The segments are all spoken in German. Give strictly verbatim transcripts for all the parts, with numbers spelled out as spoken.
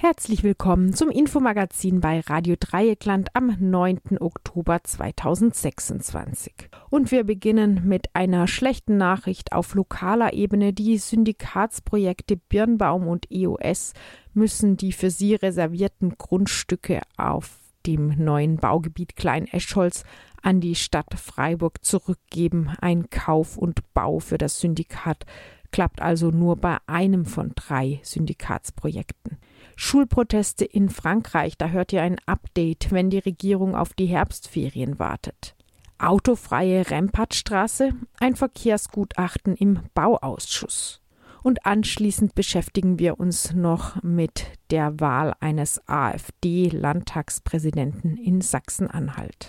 Herzlich willkommen zum Infomagazin bei Radio Dreieckland am neunten Oktober zweitausendsechsundzwanzig. Und wir beginnen mit einer schlechten Nachricht auf lokaler Ebene. Die Syndikatsprojekte Birnbaum und E O S müssen die für sie reservierten Grundstücke auf dem neuen Baugebiet Klein-Eschholz an die Stadt Freiburg zurückgeben. Ein Kauf und Bau für das Syndikat klappt also nur bei einem von drei Syndikatsprojekten. Schulproteste in Frankreich, da hört ihr ein Update, wenn die Regierung auf die Herbstferien wartet. Autofreie Rempartstraße, ein Verkehrsgutachten im Bauausschuss. Und anschließend beschäftigen wir uns noch mit der Wahl eines AfD-Landtagspräsidenten in Sachsen-Anhalt.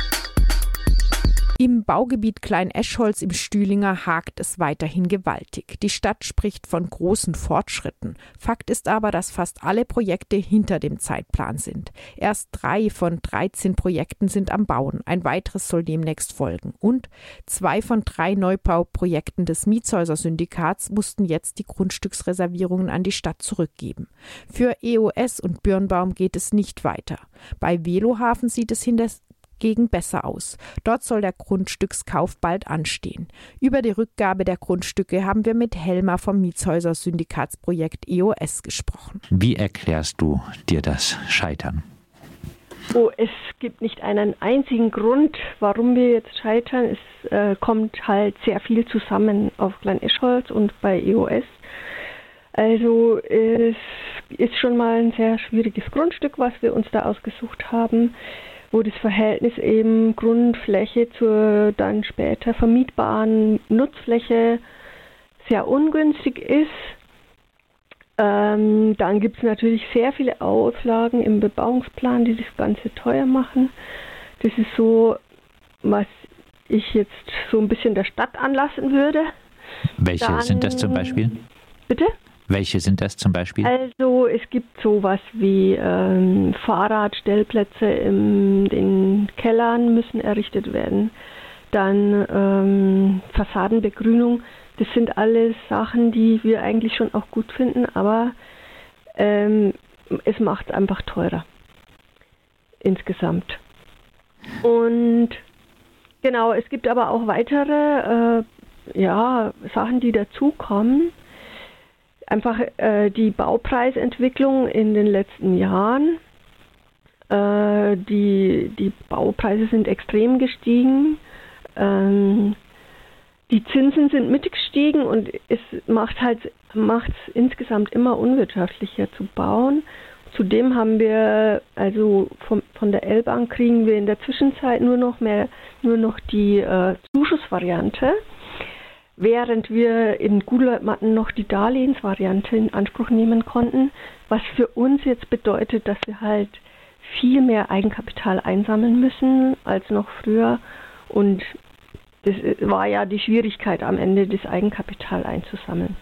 Im Baugebiet Klein-Eschholz im Stühlinger hakt es weiterhin gewaltig. Die Stadt spricht von großen Fortschritten. Fakt ist aber, dass fast alle Projekte hinter dem Zeitplan sind. Erst drei von dreizehn Projekten sind am Bauen. Ein weiteres soll demnächst folgen. Und zwei von drei Neubauprojekten des Mietshäuser-Syndikats mussten jetzt die Grundstücksreservierungen an die Stadt zurückgeben. Für E O S und Birnbaum geht es nicht weiter. Bei Velohafen sieht es hinter gegen besser aus. Dort soll der Grundstückskauf bald anstehen. Über die Rückgabe der Grundstücke haben wir mit Helma vom Mietshäuser-Syndikatsprojekt E O S gesprochen. Wie erklärst du dir das Scheitern? Oh, es gibt nicht einen einzigen Grund, warum wir jetzt scheitern. Es äh, kommt halt sehr viel zusammen auf Klein-Eschholz und bei E O S. Also es ist schon mal ein sehr schwieriges Grundstück, was wir uns da ausgesucht haben, wo das Verhältnis eben Grundfläche zur dann später vermietbaren Nutzfläche sehr ungünstig ist. Ähm, dann gibt es natürlich sehr viele Auslagen im Bebauungsplan, die das Ganze teuer machen. Das ist so, was ich jetzt so ein bisschen der Stadt anlassen würde. Welche dann, sind das zum Beispiel? Bitte? Welche sind das zum Beispiel? Also es gibt sowas wie ähm, Fahrradstellplätze in den Kellern müssen errichtet werden. Dann ähm, Fassadenbegrünung. Das sind alles Sachen, die wir eigentlich schon auch gut finden, aber ähm, es macht es einfach teurer insgesamt. Und genau, es gibt aber auch weitere äh, ja, Sachen, die dazukommen. Einfach äh, die Baupreisentwicklung in den letzten Jahren. Äh, die, die Baupreise sind extrem gestiegen. Ähm, die Zinsen sind mitgestiegen und es macht halt macht's insgesamt immer unwirtschaftlicher zu bauen. Zudem haben wir, also vom, von der L-Bank kriegen wir in der Zwischenzeit nur noch mehr, nur noch die äh, Zuschussvariante. Während wir in Gutleutmatten noch die Darlehensvariante in Anspruch nehmen konnten, was für uns jetzt bedeutet, dass wir halt viel mehr Eigenkapital einsammeln müssen als noch früher. Und das war ja die Schwierigkeit am Ende, das Eigenkapital einzusammeln.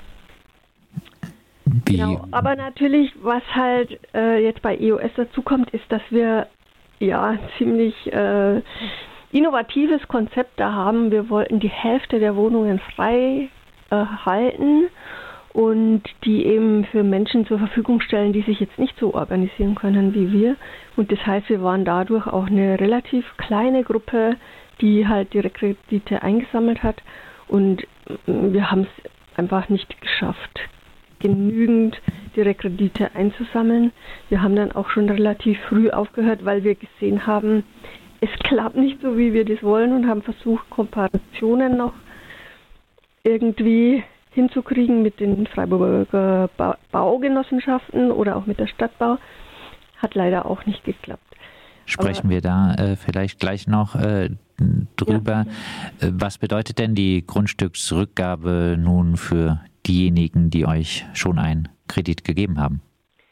Wie? Genau, aber natürlich, was halt äh, jetzt bei E O S dazukommt, ist, dass wir ja ziemlich äh, innovatives Konzept da haben. Wir wollten die Hälfte der Wohnungen frei äh, halten und die eben für Menschen zur Verfügung stellen, die sich jetzt nicht so organisieren können wie wir. Und das heißt, wir waren dadurch auch eine relativ kleine Gruppe, die halt die Kredite eingesammelt hat. Und wir haben es einfach nicht geschafft, genügend die Kredite einzusammeln. Wir haben dann auch schon relativ früh aufgehört, weil wir gesehen haben, es klappt nicht so, wie wir das wollen und haben versucht, Kooperationen noch irgendwie hinzukriegen mit den Freiburger ba- Baugenossenschaften oder auch mit der Stadtbau. Hat leider auch nicht geklappt. Sprechen Aber, wir da äh, vielleicht gleich noch äh, drüber. Ja. Was bedeutet denn die Grundstücksrückgabe nun für diejenigen, die euch schon einen Kredit gegeben haben?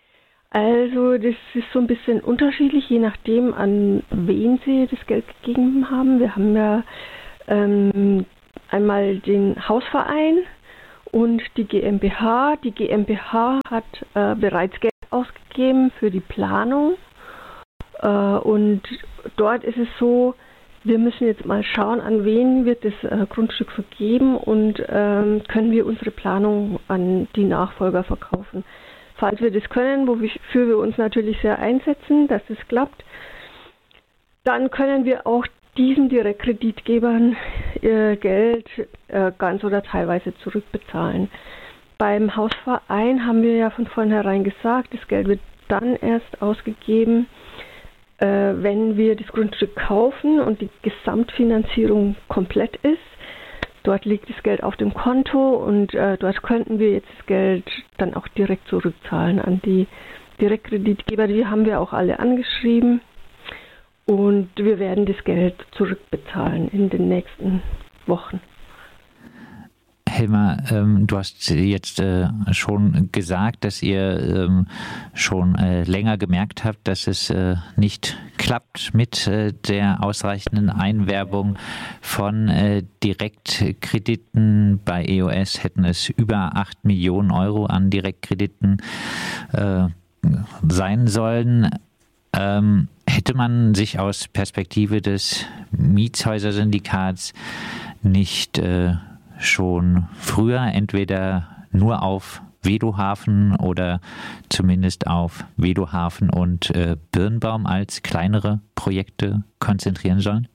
Also das ist so ein bisschen unterschiedlich, je nachdem, an wen sie das Geld gegeben haben. Wir haben ja ähm, einmal den Hausverein und die GmbH. Die GmbH hat äh, bereits Geld ausgegeben für die Planung. Äh, und dort ist es so, wir müssen jetzt mal schauen, an wen wird das äh, Grundstück vergeben und ähm, können wir unsere Planung an die Nachfolger verkaufen. falls wir das können, wofür wir uns natürlich sehr einsetzen, dass es klappt, dann können wir auch diesen Direktkreditgebern ihr Geld äh, ganz oder teilweise zurückbezahlen. Beim Hausverein haben wir ja von vornherein gesagt, das Geld wird dann erst ausgegeben, äh, wenn wir das Grundstück kaufen und die Gesamtfinanzierung komplett ist. Dort liegt das Geld auf dem Konto und äh, dort könnten wir jetzt das Geld dann auch direkt zurückzahlen an die Direktkreditgeber. Die haben wir auch alle angeschrieben. Und wir werden das Geld zurückbezahlen in den nächsten Wochen. Hilma, ähm, du hast jetzt äh, schon gesagt, dass ihr ähm, schon äh, länger gemerkt habt, dass es äh, nicht klappt mit äh, der ausreichenden Einwerbung von äh, Direktkrediten. Bei E O S hätten es über acht Millionen Euro an Direktkrediten äh, sein sollen. Ähm, hätte man sich aus Perspektive des Mietshäuser-Syndikats nicht äh, schon früher entweder nur auf Vedohafen oder zumindest auf Vedohafen und äh, Birnbaum als kleinere Projekte konzentrieren sollen?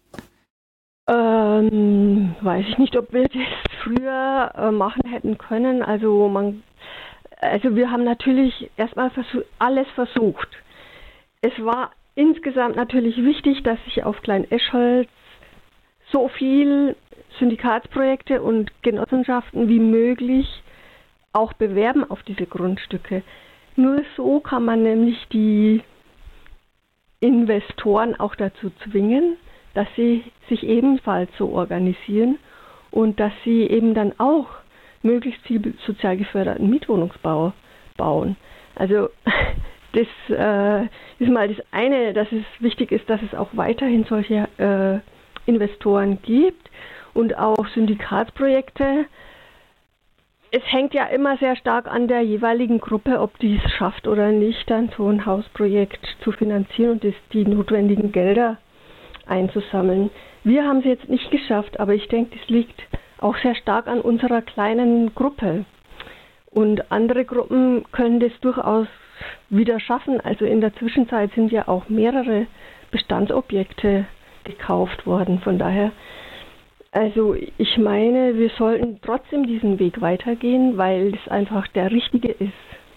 Ähm, weiß ich nicht, ob wir das früher äh, machen hätten können. Also man, also wir haben natürlich erstmal versuch, alles versucht. Es war insgesamt natürlich wichtig, dass sich auf Klein-Eschholz so viel Syndikatsprojekte und Genossenschaften wie möglich auch bewerben auf diese Grundstücke. Nur so kann man nämlich die Investoren auch dazu zwingen, dass sie sich ebenfalls so organisieren und dass sie eben dann auch möglichst viel sozial geförderten Mietwohnungsbau bauen. Also das äh, ist mal das eine, dass es wichtig ist, dass es auch weiterhin solche äh, Investoren gibt und auch Syndikatsprojekte. Es hängt ja immer sehr stark an der jeweiligen Gruppe, ob die es schafft oder nicht, dann so ein Hausprojekt zu finanzieren und das, die notwendigen Gelder einzusammeln. Wir haben es jetzt nicht geschafft, aber ich denke, das liegt auch sehr stark an unserer kleinen Gruppe. Und andere Gruppen können das durchaus wieder schaffen. Also in der Zwischenzeit sind ja auch mehrere Bestandsobjekte gekauft worden. Von daher, also ich meine, wir sollten trotzdem diesen Weg weitergehen, weil es einfach der richtige ist.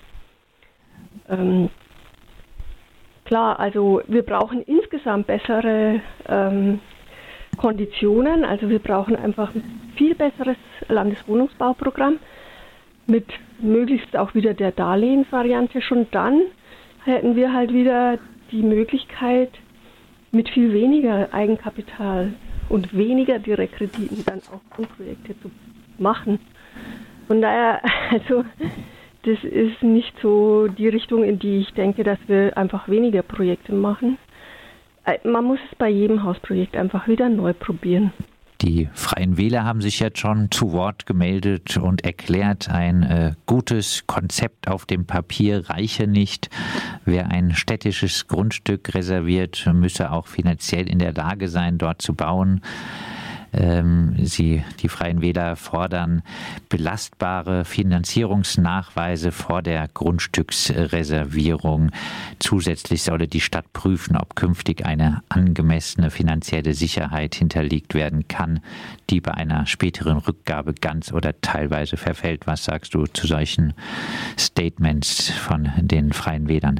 Ähm, klar, also wir brauchen insgesamt bessere ähm, Konditionen. Also wir brauchen einfach ein viel besseres Landeswohnungsbauprogramm mit möglichst auch wieder der Darlehensvariante. Schon dann hätten wir halt wieder die Möglichkeit, mit viel weniger Eigenkapital und weniger Direktkrediten dann auch Projekte zu machen. Von daher, also das ist nicht so die Richtung, in die ich denke, dass wir einfach weniger Projekte machen. Man muss es bei jedem Hausprojekt einfach wieder neu probieren. Die Freien Wähler haben sich jetzt schon zu Wort gemeldet und erklärt, ein äh, gutes Konzept auf dem Papier reiche nicht. Wer ein städtisches Grundstück reserviert, müsse auch finanziell in der Lage sein, dort zu bauen. Ähm, sie, die Freien Wähler fordern belastbare Finanzierungsnachweise vor der Grundstücksreservierung. Zusätzlich solle die Stadt prüfen, ob künftig eine angemessene finanzielle Sicherheit hinterlegt werden kann, die bei einer späteren Rückgabe ganz oder teilweise verfällt. Was sagst du zu solchen Statements von den Freien Wählern?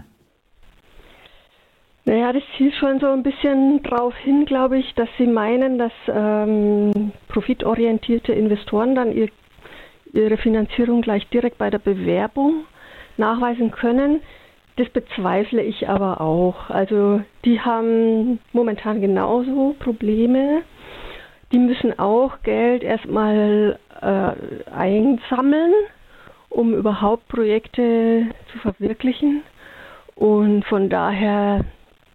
Naja, das zielt schon so ein bisschen drauf hin, glaube ich, dass sie meinen, dass ähm, profitorientierte Investoren dann ihr, ihre Finanzierung gleich direkt bei der Bewerbung nachweisen können. Das bezweifle ich aber auch. Also die haben momentan genauso Probleme. Die müssen auch Geld erstmal äh, einsammeln, um überhaupt Projekte zu verwirklichen. Und von daher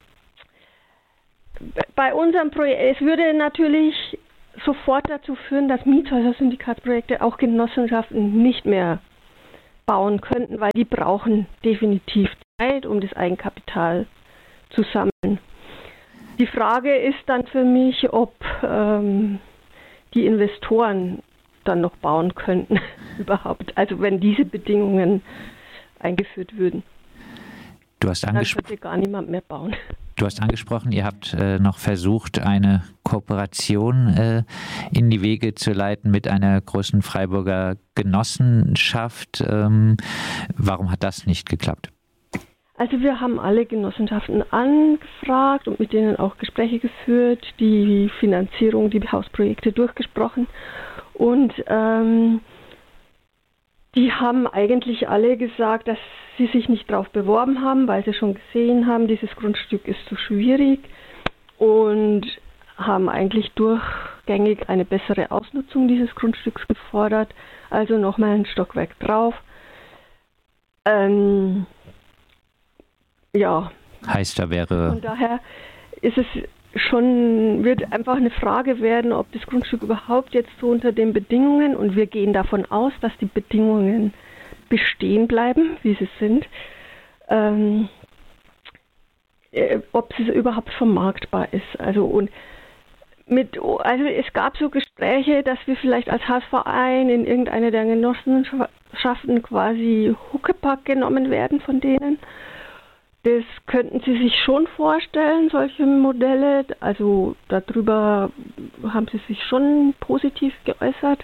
bei unserem Projekt, es würde natürlich sofort dazu führen, dass Mietshäuser-Syndikatsprojekte auch Genossenschaften nicht mehr bauen könnten, weil die brauchen definitiv Zeit, um das Eigenkapital zu sammeln. Die Frage ist dann für mich, ob ähm, die Investoren dann noch bauen könnten überhaupt, also wenn diese Bedingungen eingeführt würden. Du hast anges- Dann könnte gar niemand mehr bauen. Du hast angesprochen, ihr habt äh, noch versucht, eine Kooperation äh, in die Wege zu leiten mit einer großen Freiburger Genossenschaft. Ähm, warum hat das nicht geklappt? Also wir haben alle Genossenschaften angefragt und mit denen auch Gespräche geführt, die Finanzierung, die Hausprojekte durchgesprochen. Und ähm, die haben eigentlich alle gesagt, dass sie sich nicht darauf beworben haben, weil sie schon gesehen haben, dieses Grundstück ist zu schwierig und haben eigentlich durchgängig eine bessere Ausnutzung dieses Grundstücks gefordert. Also nochmal ein Stockwerk drauf. Ähm, ja. Heißt, da wäre... Von daher ist es schon, wird einfach eine Frage werden, ob das Grundstück überhaupt jetzt so unter den Bedingungen, und wir gehen davon aus, dass die Bedingungen bestehen bleiben, wie sie sind, ähm, äh, ob es überhaupt vermarktbar ist. Also und mit, also es gab so Gespräche, dass wir vielleicht als Hausverein in irgendeine der Genossenschaften quasi Huckepack genommen werden von denen. Das könnten Sie sich schon vorstellen, solche Modelle. Also darüber haben Sie sich schon positiv geäußert.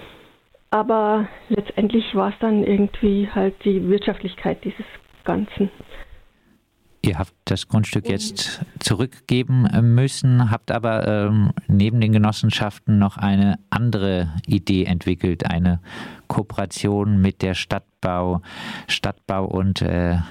Aber letztendlich war es dann irgendwie halt die Wirtschaftlichkeit dieses Ganzen. Ihr habt das Grundstück jetzt zurückgeben müssen, habt aber ähm, neben den Genossenschaften noch eine andere Idee entwickelt, eine Kooperation mit der Stadtbau, Stadtbau und äh, äh,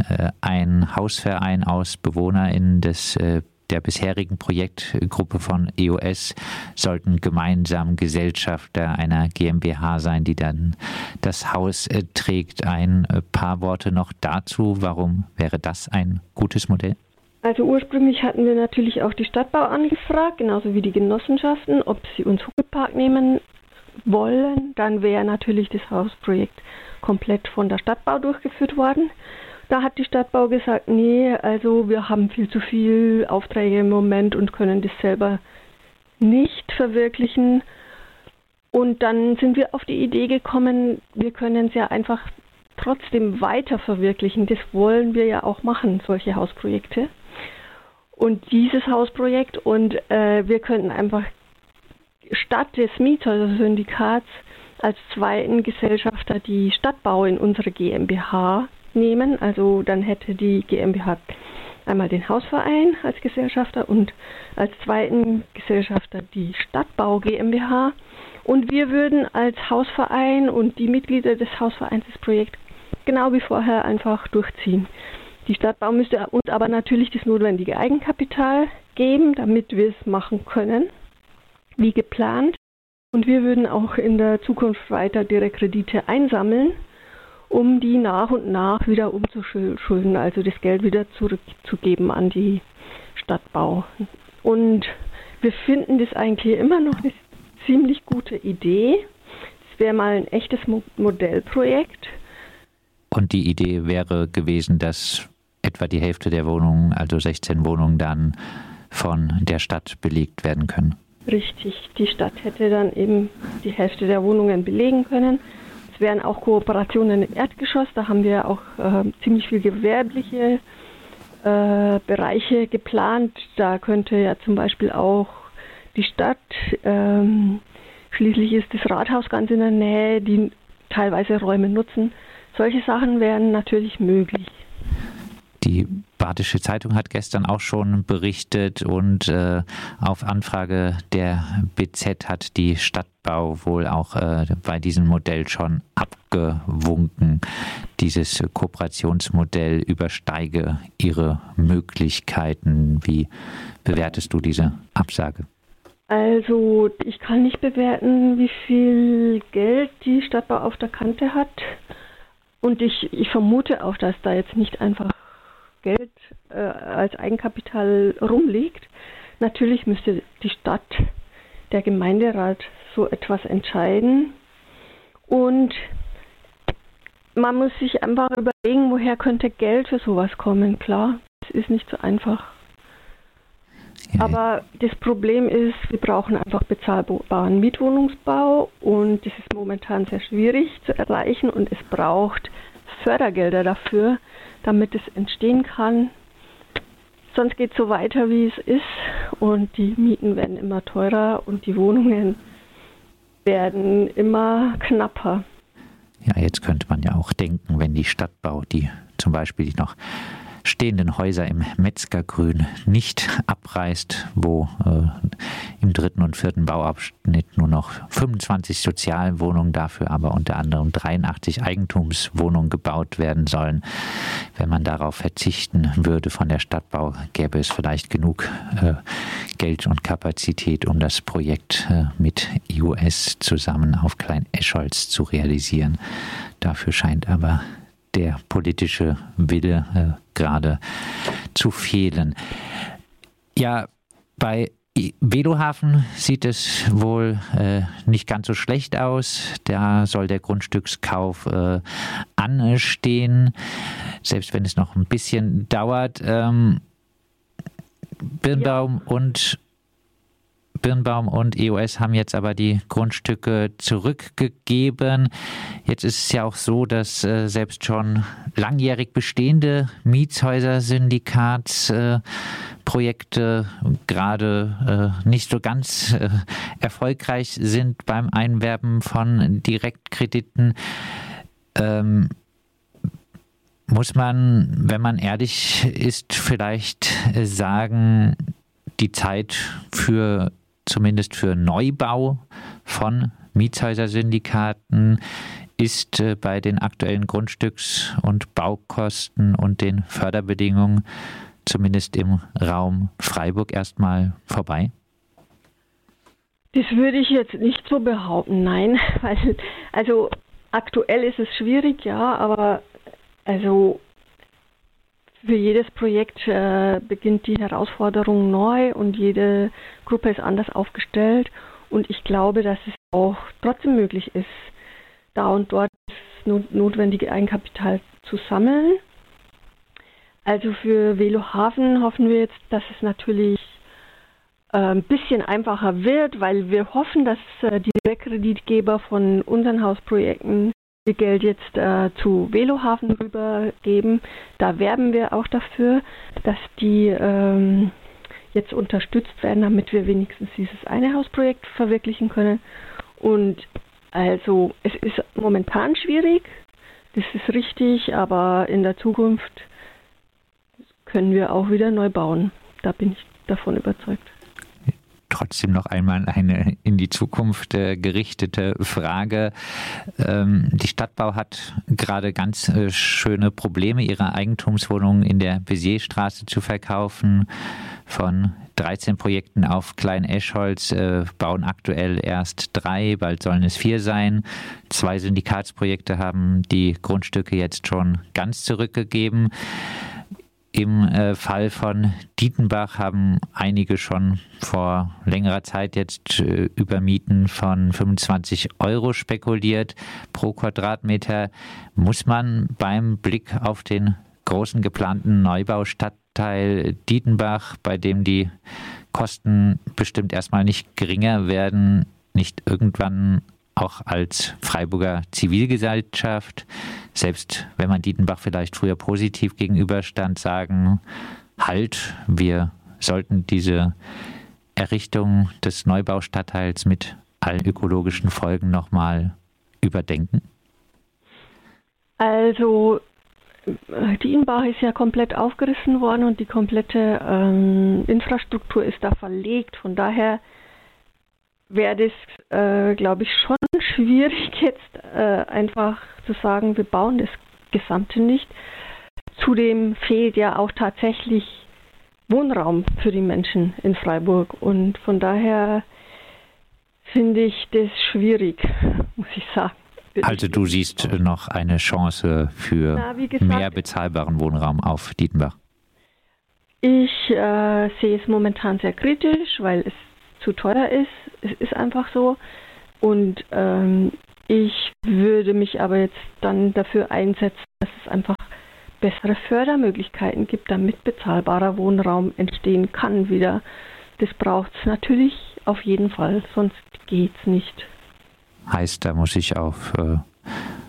ein Hausverein aus BewohnerInnen des äh, der bisherigen Projektgruppe von E O S sollten gemeinsam Gesellschafter einer GmbH sein, die dann das Haus äh, trägt. Ein äh, paar Worte noch dazu. Warum wäre das ein gutes Modell? Also ursprünglich hatten wir natürlich auch die Stadtbau angefragt, genauso wie die Genossenschaften, ob sie uns Huckepark nehmen wollen. Dann wäre natürlich das Hausprojekt komplett von der Stadtbau durchgeführt worden. Da hat die Stadtbau gesagt, nee, also wir haben viel zu viel Aufträge im Moment und können das selber nicht verwirklichen. Und dann sind wir auf die Idee gekommen, wir können es ja einfach trotzdem weiter verwirklichen. Das wollen wir ja auch machen, solche Hausprojekte. Und dieses Hausprojekt, und äh, wir könnten einfach statt des Mieters, also Syndikats, als zweiten Gesellschafter die Stadtbau in unsere GmbH nehmen. Also dann hätte die GmbH einmal den Hausverein als Gesellschafter und als zweiten Gesellschafter die Stadtbau GmbH. Und wir würden als Hausverein und die Mitglieder des Hausvereins das Projekt genau wie vorher einfach durchziehen. Die Stadtbau müsste uns aber natürlich das notwendige Eigenkapital geben, damit wir es machen können, wie geplant. Und wir würden auch in der Zukunft weiter direkt Kredite einsammeln, um die nach und nach wieder umzuschulden, also das Geld wieder zurückzugeben an die Stadtbau. Und wir finden das eigentlich immer noch eine ziemlich gute Idee. Das wäre mal ein echtes Modellprojekt. Und die Idee wäre gewesen, dass etwa die Hälfte der Wohnungen, also sechzehn Wohnungen, dann von der Stadt belegt werden können. Richtig, die Stadt hätte dann eben die Hälfte der Wohnungen belegen können. Es wären auch Kooperationen im Erdgeschoss, da haben wir auch äh, ziemlich viel gewerbliche äh, Bereiche geplant. Da könnte ja zum Beispiel auch die Stadt, ähm, schließlich ist das Rathaus ganz in der Nähe, die teilweise Räume nutzen. Solche Sachen wären natürlich möglich. Die Badische Zeitung hat gestern auch schon berichtet und äh, auf Anfrage der B Z hat die Stadtbau wohl auch äh, bei diesem Modell schon abgewunken. Dieses Kooperationsmodell übersteige ihre Möglichkeiten. Wie bewertest du diese Absage? Also ich kann nicht bewerten, wie viel Geld die Stadtbau auf der Kante hat. Und ich, ich vermute auch, dass da jetzt nicht einfach Geld äh, als Eigenkapital rumliegt. Natürlich müsste die Stadt, der Gemeinderat so etwas entscheiden. Und man muss sich einfach überlegen, woher könnte Geld für sowas kommen. Klar, es ist nicht so einfach. Ja. Aber das Problem ist, wir brauchen einfach bezahlbaren Mietwohnungsbau und das ist momentan sehr schwierig zu erreichen und es braucht Fördergelder dafür, damit es entstehen kann. Sonst geht es so weiter, wie es ist, und die Mieten werden immer teurer und die Wohnungen werden immer knapper. Ja, jetzt könnte man ja auch denken, wenn die Stadtbau, die zum Beispiel die noch stehenden Häuser im Metzgergrün nicht abreißt, wo äh, im dritten und vierten Bauabschnitt nur noch fünfundzwanzig Sozialwohnungen, dafür aber unter anderem dreiundachtzig Eigentumswohnungen gebaut werden sollen. Wenn man darauf verzichten würde von der Stadtbau, gäbe es vielleicht genug äh, Geld und Kapazität, um das Projekt äh, mit I U S zusammen auf Klein-Escholz zu realisieren. Dafür scheint aber der politische Wille äh, gerade zu fehlen. Ja, bei Velohafen sieht es wohl äh, nicht ganz so schlecht aus. Da soll der Grundstückskauf äh, anstehen, selbst wenn es noch ein bisschen dauert. Ähm, Birnbaum ja. und Birnbaum und E O S haben jetzt aber die Grundstücke zurückgegeben. Jetzt ist es ja auch so, dass äh, selbst schon langjährig bestehende Mietshäuser-Syndikatsprojekte äh, gerade äh, nicht so ganz äh, erfolgreich sind beim Einwerben von Direktkrediten. Ähm, muss man, wenn man ehrlich ist, vielleicht äh, sagen, die Zeit für zumindest für Neubau von Mietshäuser-Syndikaten ist äh, bei den aktuellen Grundstücks- und Baukosten und den Förderbedingungen zumindest im Raum Freiburg erstmal vorbei? Das würde ich jetzt nicht so behaupten, nein. Weil, also aktuell ist es schwierig, ja, aber also für jedes Projekt äh, beginnt die Herausforderung neu und jede Gruppe ist anders aufgestellt. Und ich glaube, dass es auch trotzdem möglich ist, da und dort das not- notwendige Eigenkapital zu sammeln. Also für Velohafen hoffen wir jetzt, dass es natürlich äh, ein bisschen einfacher wird, weil wir hoffen, dass äh, die Kreditgeber von unseren Hausprojekten ihr Geld jetzt äh, zu Velohafen rübergeben. Da werben wir auch dafür, dass die ähm, jetzt unterstützt werden, damit wir wenigstens dieses eine Hausprojekt verwirklichen können. Und also es ist momentan schwierig, das ist richtig, aber in der Zukunft können wir auch wieder neu bauen. Da bin ich davon überzeugt. Trotzdem noch einmal eine in die Zukunft äh, gerichtete Frage. Ähm, die Stadtbau hat gerade ganz äh, schöne Probleme, ihre Eigentumswohnungen in der Bézierstraße zu verkaufen. Von dreizehn Projekten auf Klein-Escholz äh, bauen aktuell erst drei, bald sollen es vier sein. Zwei Syndikatsprojekte haben die Grundstücke jetzt schon ganz zurückgegeben. Im äh, Fall von Dietenbach haben einige schon vor längerer Zeit jetzt äh, über Mieten von fünfundzwanzig Euro spekuliert pro Quadratmeter. Muss man beim Blick auf den großen geplanten Neubaustadtteil Dietenbach, bei dem die Kosten bestimmt erstmal nicht geringer werden, nicht irgendwann auch als Freiburger Zivilgesellschaft, selbst wenn man Dietenbach vielleicht früher positiv gegenüberstand, sagen, halt, wir sollten diese Errichtung des Neubaustadtteils mit allen ökologischen Folgen nochmal überdenken? Also Dietenbach ist ja komplett aufgerissen worden und die komplette ähm, Infrastruktur ist da verlegt. Von daher wäre das, äh, glaube ich, schon schwierig jetzt äh, einfach zu sagen, wir bauen das Gesamte nicht. Zudem fehlt ja auch tatsächlich Wohnraum für die Menschen in Freiburg und von daher finde ich das schwierig, muss ich sagen. Also du siehst noch eine Chance für Na, gesagt, mehr bezahlbaren Wohnraum auf Dietenbach? Ich äh, sehe es momentan sehr kritisch, weil es zu teuer ist. Es ist einfach so. Und ähm, ich würde mich aber jetzt dann dafür einsetzen, dass es einfach bessere Fördermöglichkeiten gibt, damit bezahlbarer Wohnraum entstehen kann wieder. Das braucht es natürlich auf jeden Fall, sonst geht es nicht. Heißt, da muss ich auf äh,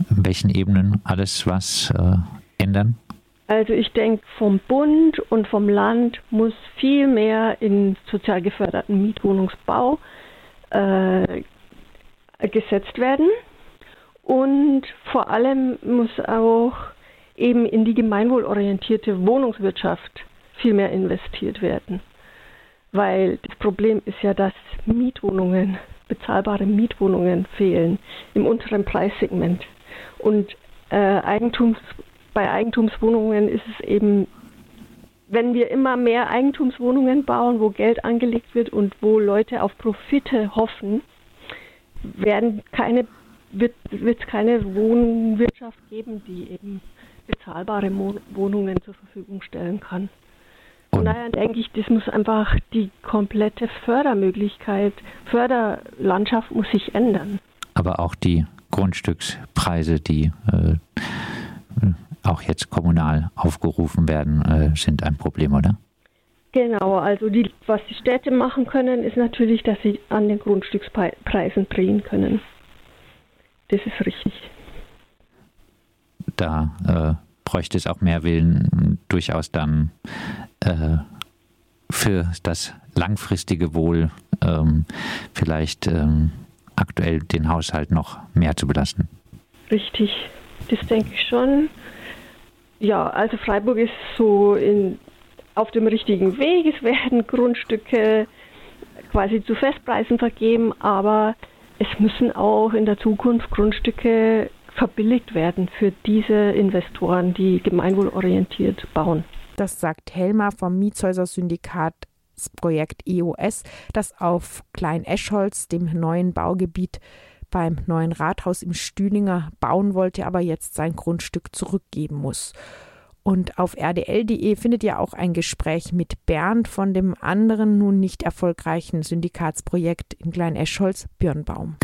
welchen Ebenen alles was äh, ändern? Also ich denke, vom Bund und vom Land muss viel mehr in sozial geförderten Mietwohnungsbau äh, gesetzt werden. Und vor allem muss auch eben in die gemeinwohlorientierte Wohnungswirtschaft viel mehr investiert werden. Weil das Problem ist ja, dass Mietwohnungen, bezahlbare Mietwohnungen fehlen im unteren Preissegment. Und äh, Eigentums, bei Eigentumswohnungen ist es eben, wenn wir immer mehr Eigentumswohnungen bauen, wo Geld angelegt wird und wo Leute auf Profite hoffen, werden keine, wird es keine Wohnwirtschaft geben, die eben bezahlbare Mo- Wohnungen zur Verfügung stellen kann. Von daher denke ich, das muss einfach die komplette Fördermöglichkeit, Förderlandschaft muss sich ändern. Aber auch die Grundstückspreise, die äh, auch jetzt kommunal aufgerufen werden, äh, sind ein Problem, oder? Genau, also die, was die Städte machen können, ist natürlich, dass sie an den Grundstückspreisen drehen können. Das ist richtig. Da äh, bräuchte es auch mehr Willen, durchaus dann äh, für das langfristige Wohl ähm, vielleicht ähm, aktuell den Haushalt noch mehr zu belasten. Richtig, das denke ich schon. Ja, also Freiburg ist so in, auf dem richtigen Weg. Es werden Grundstücke quasi zu Festpreisen vergeben, aber es müssen auch in der Zukunft Grundstücke verbilligt werden für diese Investoren, die gemeinwohlorientiert bauen. Das sagt Helma vom Mietshäuser-Syndikat Projekt E O S, das auf Klein-Eschholz, dem neuen Baugebiet beim neuen Rathaus im Stühlinger, bauen wollte, aber jetzt sein Grundstück zurückgeben muss. Und auf r d l punkt d e findet ihr auch ein Gespräch mit Bernd von dem anderen, nun nicht erfolgreichen Syndikatsprojekt in Klein-Eschholz, Birnbaum.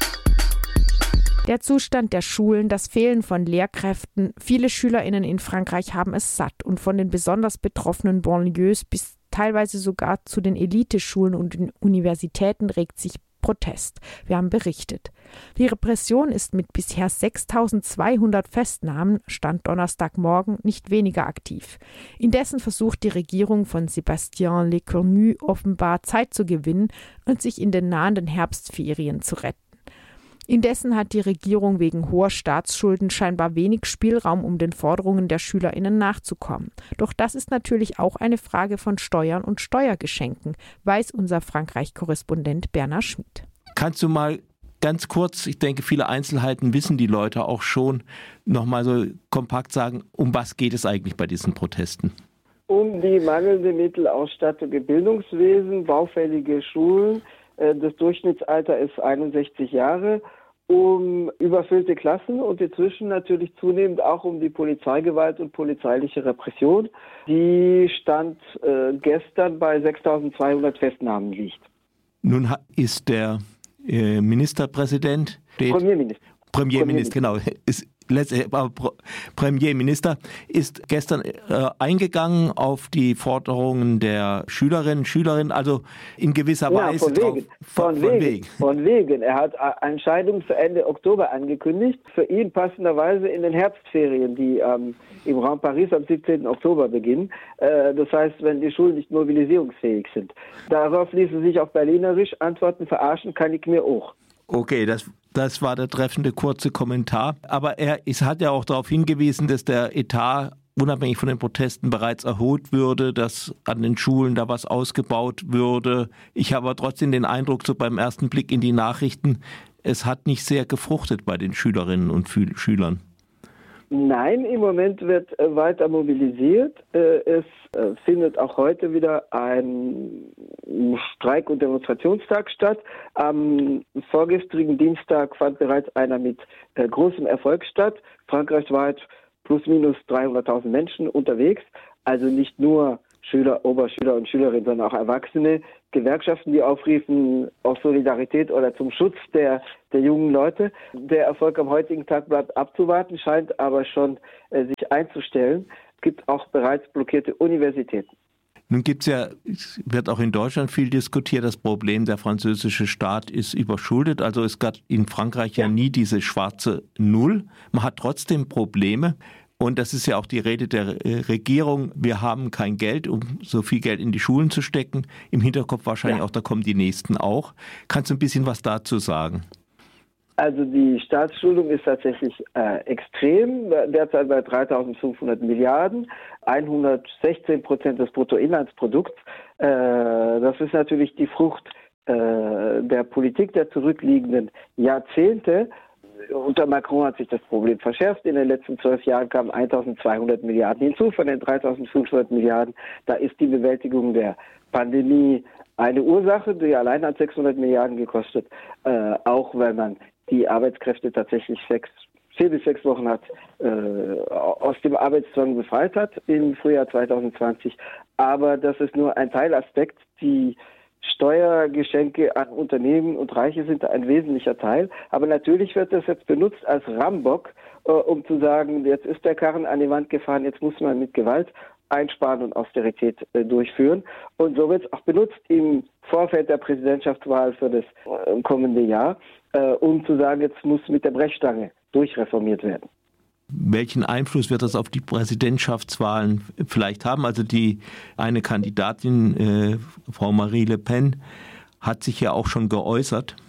Der Zustand der Schulen, das Fehlen von Lehrkräften. Viele SchülerInnen in Frankreich haben es satt und von den besonders betroffenen Banlieues bis teilweise sogar zu den Eliteschulen und den Universitäten regt sich Protest. Wir haben berichtet. Die Repression ist mit bisher sechstausendzweihundert Festnahmen, Stand Donnerstagmorgen, nicht weniger aktiv. Indessen versucht die Regierung von Sébastien Lecornu offenbar Zeit zu gewinnen und sich in den nahenden Herbstferien zu retten. Indessen hat die Regierung wegen hoher Staatsschulden scheinbar wenig Spielraum, um den Forderungen der SchülerInnen nachzukommen. Doch das ist natürlich auch eine Frage von Steuern und Steuergeschenken, weiß unser Frankreich-Korrespondent Bernhard Schmid. Kannst du mal ganz kurz, ich denke, viele Einzelheiten wissen die Leute auch schon, nochmal so kompakt sagen, um was geht es eigentlich bei diesen Protesten? Um die mangelnde Mittelausstattung im Bildungswesen, baufällige Schulen. Das Durchschnittsalter ist einundsechzig Jahre, um überfüllte Klassen und inzwischen natürlich zunehmend auch um die Polizeigewalt und polizeiliche Repression, die Stand äh, gestern bei sechstausendzweihundert Festnahmen liegt. Nun ist der äh, Ministerpräsident, Premierminister, Premierminister, genau, ist Premierminister ist gestern äh, eingegangen auf die Forderungen der Schülerinnen und Schüler, also in gewisser ja, Weise von wegen, drauf, von, von, wegen, wegen. von wegen. Er hat eine Scheidung für Ende Oktober angekündigt, für ihn passenderweise in den Herbstferien, die ähm, im Raum Paris am siebzehnten Oktober beginnen. Äh, das heißt, wenn die Schulen nicht mobilisierungsfähig sind. Darauf ließe sich auf Berlinerisch antworten, verarschen kann ich mir auch. Okay, das, das war der treffende kurze Kommentar. Aber er es hat ja auch darauf hingewiesen, dass der Etat unabhängig von den Protesten bereits erhöht würde, dass an den Schulen da was ausgebaut würde. Ich habe aber trotzdem den Eindruck, so beim ersten Blick in die Nachrichten, es hat nicht sehr gefruchtet bei den Schülerinnen und Schülern. Nein, im Moment wird weiter mobilisiert. Es findet auch heute wieder ein Streik- und Demonstrationstag statt. Am vorgestrigen Dienstag fand bereits einer mit großem Erfolg statt. Frankreichweit plus minus dreihunderttausend Menschen unterwegs. Also nicht nur Schüler, Oberschüler und Schülerinnen, sondern auch Erwachsene. Gewerkschaften, die aufriefen auf Solidarität oder zum Schutz der, der jungen Leute. Der Erfolg am heutigen Tag bleibt abzuwarten, scheint aber schon äh, sich einzustellen. Es gibt auch bereits blockierte Universitäten. Nun gibt es ja, wird auch in Deutschland viel diskutiert, das Problem, der französische Staat ist überschuldet. Also es gab in Frankreich ja, ja nie diese schwarze Null. Man hat trotzdem Probleme. Und das ist ja auch die Rede der Regierung. Wir haben kein Geld, um so viel Geld in die Schulen zu stecken. Im Hinterkopf wahrscheinlich ja. auch, da kommen die Nächsten auch. Kannst du ein bisschen was dazu sagen? Also die Staatsschuldung ist tatsächlich äh, extrem, derzeit bei dreitausendfünfhundert Milliarden, hundertsechzehn Prozent des Bruttoinlandsprodukts. Äh, das ist natürlich die Frucht äh, der Politik der zurückliegenden Jahrzehnte. Unter Macron hat sich das Problem verschärft. In den letzten zwölf Jahren kamen eintausendzweihundert Milliarden hinzu von den dreitausendfünfhundert Milliarden. Da ist die Bewältigung der Pandemie eine Ursache, die allein hat sechshundert Milliarden gekostet, äh, auch weil man die Arbeitskräfte tatsächlich sechs, vier bis sechs Wochen hat, äh, aus dem Arbeitszwang befreit hat im Frühjahr zweitausendzwanzig. Aber das ist nur ein Teilaspekt. Die Steuergeschenke an Unternehmen und Reiche sind da ein wesentlicher Teil. Aber natürlich wird das jetzt benutzt als Rambock, äh, um zu sagen, jetzt ist der Karren an die Wand gefahren, jetzt muss man mit Gewalt einsparen und Austerität äh, durchführen. Und so wird es auch benutzt im Vorfeld der Präsidentschaftswahl für das äh, kommende Jahr, äh, um zu sagen, jetzt muss mit der Brechstange durchreformiert werden. Welchen Einfluss wird das auf die Präsidentschaftswahlen vielleicht haben? Also die eine Kandidatin, äh, Frau Marie Le Pen, hat sich ja auch schon geäußert.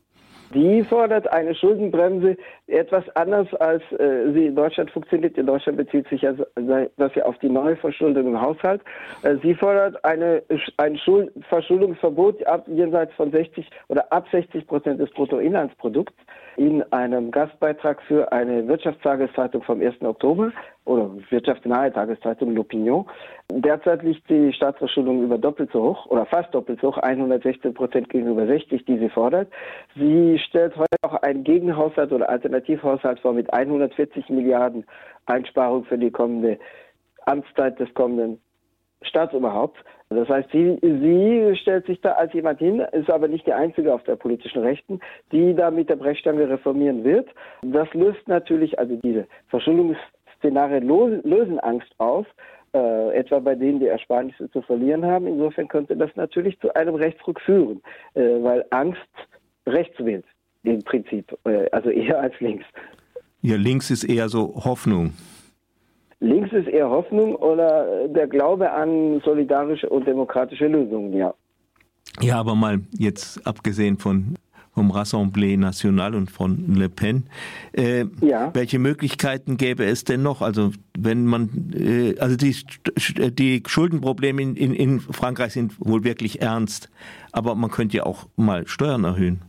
Die fordert eine Schuldenbremse etwas anders, als äh, sie in Deutschland funktioniert. In Deutschland bezieht sich ja das ja auf die Neuverschuldung im Haushalt. Äh, sie fordert eine, ein Schuld, Verschuldungsverbot ab jenseits von sechzig oder ab sechzig Prozent des Bruttoinlandsprodukts in einem Gastbeitrag für eine Wirtschaftstageszeitung vom ersten Oktober oder wirtschaftsnahe Tageszeitung L'Opinion. Derzeit liegt die Staatsverschuldung über doppelt so hoch oder fast doppelt so hoch, hundertsechzehn Prozent gegenüber sechzig, die sie fordert. Sie stellt heute auch einen Gegenhaushalt oder Alternativhaushalt vor mit hundertvierzig Milliarden Einsparung für die kommende Amtszeit des kommenden Staatsoberhaupts. Das heißt, sie, sie stellt sich da als jemand hin, ist aber nicht die einzige auf der politischen Rechten, die da mit der Brechstange reformieren wird. Das löst natürlich, also diese Verschuldungsszenarien lösen Angst aus, äh, etwa bei denen, die Ersparnisse zu verlieren haben. Insofern könnte das natürlich zu einem Rechtsruck führen, äh, weil Angst rechts wählt, im Prinzip, äh, also eher als links. Ja, links ist eher so Hoffnung. Links ist eher Hoffnung oder der Glaube an solidarische und demokratische Lösungen, ja. Ja, aber mal jetzt abgesehen von vom Rassemblement National und von Le Pen, äh, ja. welche Möglichkeiten gäbe es denn noch? Also wenn man, äh, also die, die Schuldenprobleme in, in, in Frankreich sind wohl wirklich ernst, aber man könnte ja auch mal Steuern erhöhen.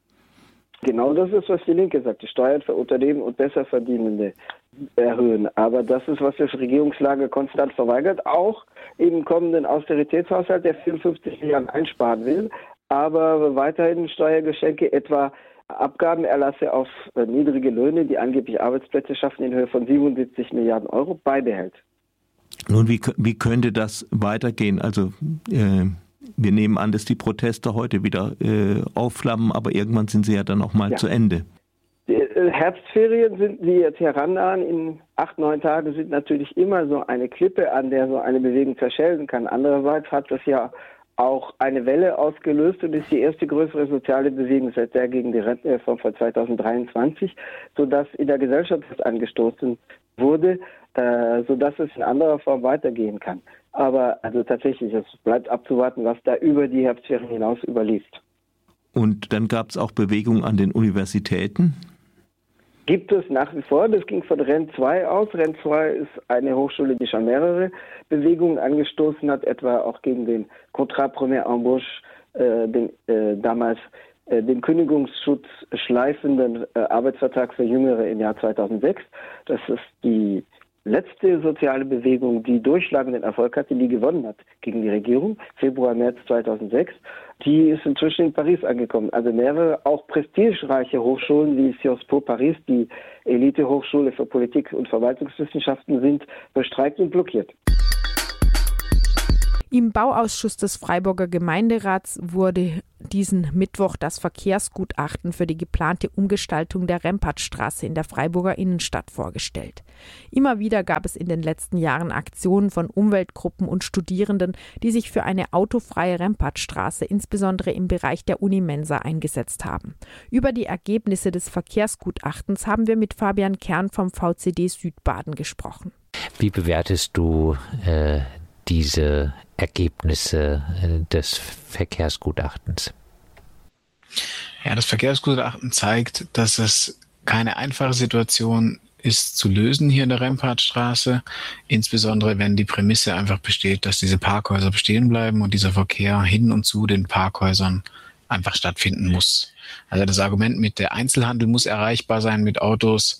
Genau das ist, was die Linke sagt, die Steuern für Unternehmen und Besserverdienende erhöhen. Aber das ist, was die Regierungslage konstant verweigert, auch im kommenden Austeritätshaushalt, der vierundfünfzig Milliarden einsparen will, aber weiterhin Steuergeschenke, etwa Abgabenerlasse auf niedrige Löhne, die angeblich Arbeitsplätze schaffen, in Höhe von siebenundsiebzig Milliarden Euro beibehält. Nun, wie, wie könnte das weitergehen? Also äh wir nehmen an, dass die Proteste heute wieder äh, aufflammen, aber irgendwann sind sie ja dann auch mal ja. zu Ende. Die äh, Herbstferien sind, die jetzt herannahen, in acht, neun Tagen sind natürlich immer so eine Klippe, an der so eine Bewegung zerschellen kann. Andererseits hat das ja auch eine Welle ausgelöst und ist die erste größere soziale Bewegung seit der gegen die Rentenreform von zweitausenddreiundzwanzig, sodass in der Gesellschaft das angestoßen wurde, äh, sodass es in anderer Form weitergehen kann. Aber also tatsächlich, es bleibt abzuwarten, was da über die Herbstferien hinaus überliegt. Und dann gab es auch Bewegungen an den Universitäten? Gibt es nach wie vor. Das ging von Rennes zwei aus. Rennes zwei ist eine Hochschule, die schon mehrere Bewegungen angestoßen hat, etwa auch gegen den Contrat Première Embauche, äh, den äh, damals äh, den Kündigungsschutz schleifenden äh, Arbeitsvertrag für Jüngere im Jahr zweitausendsechs. Das ist die letzte soziale Bewegung, die durchschlagenden Erfolg hatte, die gewonnen hat gegen die Regierung, Februar, März zweitausendsechs. Die ist inzwischen in Paris angekommen. Also mehrere auch prestigereiche Hochschulen wie Sciences Po Paris, die Elite-Hochschule für Politik und Verwaltungswissenschaften, sind bestreikt und blockiert. Im Bauausschuss des Freiburger Gemeinderats wurde diesen Mittwoch das Verkehrsgutachten für die geplante Umgestaltung der Rempartstraße in der Freiburger Innenstadt vorgestellt. Immer wieder gab es in den letzten Jahren Aktionen von Umweltgruppen und Studierenden, die sich für eine autofreie Rempartstraße, insbesondere im Bereich der Unimensa, eingesetzt haben. Über die Ergebnisse des Verkehrsgutachtens haben wir mit Fabian Kern vom V C D Südbaden gesprochen. Wie bewertest du äh, diese Ergebnisse äh, des Verkehrsgutachtens? Ja, das Verkehrsgutachten zeigt, dass es keine einfache Situation ist zu lösen hier in der Rempartstraße, insbesondere wenn die Prämisse einfach besteht, dass diese Parkhäuser bestehen bleiben und dieser Verkehr hin und zu den Parkhäusern einfach stattfinden muss. Also das Argument mit der Einzelhandel muss erreichbar sein mit Autos.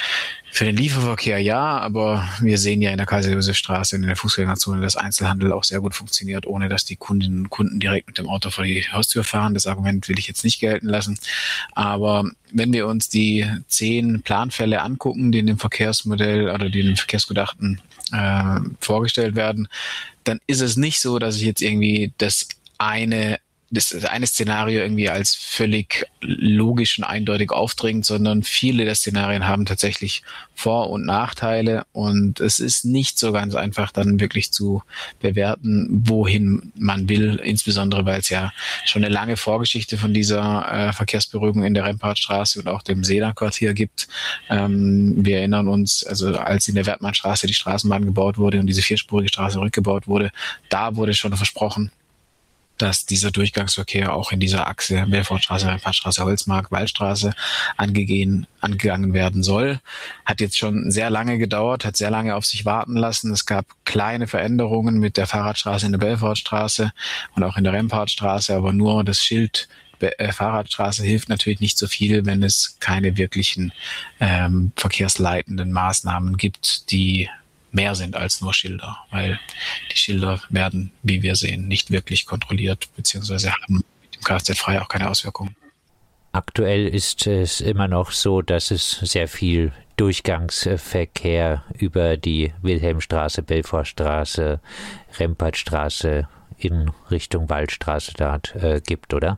Für den Lieferverkehr ja, aber wir sehen ja in der Kaiser-Josef-Straße in der Fußgängerzone, dass Einzelhandel auch sehr gut funktioniert, ohne dass die Kundinnen und Kunden direkt mit dem Auto vor die Haustür fahren. Das Argument will ich jetzt nicht gelten lassen. Aber wenn wir uns die zehn Planfälle angucken, die in dem Verkehrsmodell oder die in dem Verkehrsgutachten äh, vorgestellt werden, dann ist es nicht so, dass ich jetzt irgendwie das eine das eine Szenario irgendwie als völlig logisch und eindeutig aufdringt, sondern viele der Szenarien haben tatsächlich Vor- und Nachteile und es ist nicht so ganz einfach dann wirklich zu bewerten, wohin man will, insbesondere weil es ja schon eine lange Vorgeschichte von dieser äh, Verkehrsberuhigung in der Rempartstraße und auch dem Seeler-Quartier gibt. Ähm, wir erinnern uns, also als in der Wertmannstraße die Straßenbahn gebaut wurde und diese vierspurige Straße rückgebaut wurde, da wurde schon versprochen, dass dieser Durchgangsverkehr auch in dieser Achse Belfortstraße, Rempartstraße, Holzmark, Waldstraße angegehen, angegangen werden soll. Hat jetzt schon sehr lange gedauert, hat sehr lange auf sich warten lassen. Es gab kleine Veränderungen mit der Fahrradstraße in der Belfortstraße und auch in der Rempartstraße, aber nur das Schild äh, Fahrradstraße hilft natürlich nicht so viel, wenn es keine wirklichen ähm, verkehrsleitenden Maßnahmen gibt, die mehr sind als nur Schilder, weil die Schilder werden, wie wir sehen, nicht wirklich kontrolliert, beziehungsweise haben mit dem Kfz-frei auch keine Auswirkungen. Aktuell ist es immer noch so, dass es sehr viel Durchgangsverkehr über die Wilhelmstraße, Belfortstraße, Rempartstraße in Richtung Waldstraße dort äh, gibt, oder?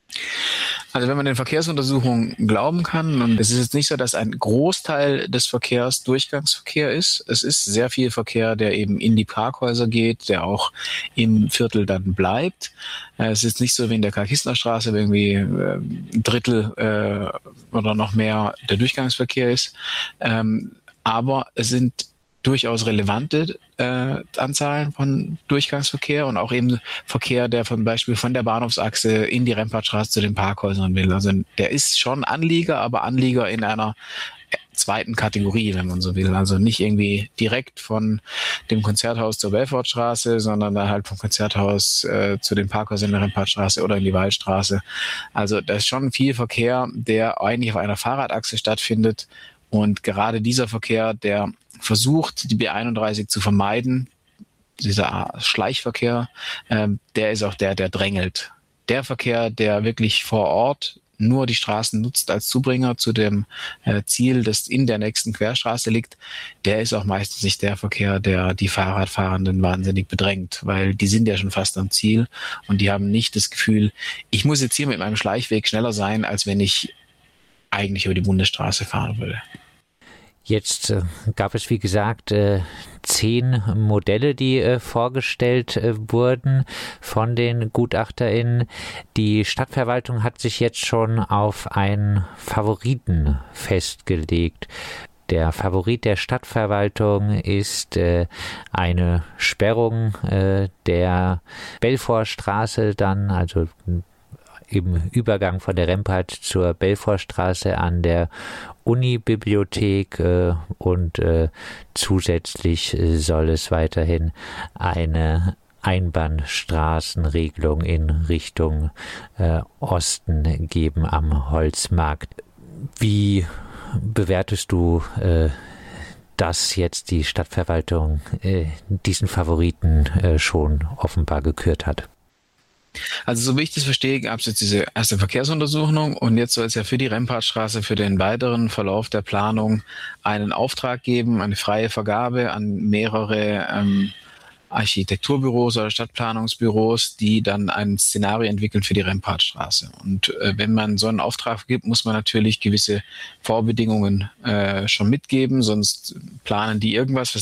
Also wenn man den Verkehrsuntersuchungen glauben kann, und es ist jetzt nicht so, dass ein Großteil des Verkehrs Durchgangsverkehr ist. Es ist sehr viel Verkehr, der eben in die Parkhäuser geht, der auch im Viertel dann bleibt. Es ist nicht so wie in der Karl-Kistner-Straße, wo irgendwie ein Drittel äh, oder noch mehr der Durchgangsverkehr ist. Ähm, aber es sind durchaus relevante äh, Anzahlen von Durchgangsverkehr und auch eben Verkehr, der zum Beispiel von der Bahnhofsachse in die Rempartstraße zu den Parkhäusern will. Also der ist schon Anlieger, aber Anlieger in einer zweiten Kategorie, wenn man so will. Also nicht irgendwie direkt von dem Konzerthaus zur Belfortstraße, sondern dann halt vom Konzerthaus äh, zu den Parkhäusern in der Rempartstraße oder in die Waldstraße. Also da ist schon viel Verkehr, der eigentlich auf einer Fahrradachse stattfindet. Und gerade dieser Verkehr, der versucht, die B einunddreißig zu vermeiden, dieser Schleichverkehr, äh, der ist auch der, der drängelt. Der Verkehr, der wirklich vor Ort nur die Straßen nutzt als Zubringer zu dem äh, Ziel, das in der nächsten Querstraße liegt, der ist auch meistens nicht der Verkehr, der die Fahrradfahrenden wahnsinnig bedrängt, weil die sind ja schon fast am Ziel und die haben nicht das Gefühl, ich muss jetzt hier mit meinem Schleichweg schneller sein, als wenn ich eigentlich über die Bundesstraße fahren würde. Jetzt äh, gab es, wie gesagt, äh, zehn Modelle, die äh, vorgestellt äh, wurden von den GutachterInnen. Die Stadtverwaltung hat sich jetzt schon auf einen Favoriten festgelegt. Der Favorit der Stadtverwaltung ist äh, eine Sperrung äh, der Belfortstraße dann, also im Übergang von der Rempart zur Belfortstraße an der Unibibliothek äh, und äh, zusätzlich äh, soll es weiterhin eine Einbahnstraßenregelung in Richtung äh, Osten geben am Holzmarkt. Wie bewertest du äh, dass jetzt die Stadtverwaltung äh, diesen Favoriten äh, schon offenbar gekürt hat? Also so wie ich das verstehe, gab es jetzt diese erste Verkehrsuntersuchung und jetzt soll es ja für die Rempartstraße, für den weiteren Verlauf der Planung einen Auftrag geben, eine freie Vergabe an mehrere ähm, Architekturbüros oder Stadtplanungsbüros, die dann ein Szenario entwickeln für die Rempartstraße. Und äh, wenn man so einen Auftrag gibt, muss man natürlich gewisse Vorbedingungen äh, schon mitgeben, sonst planen die irgendwas, was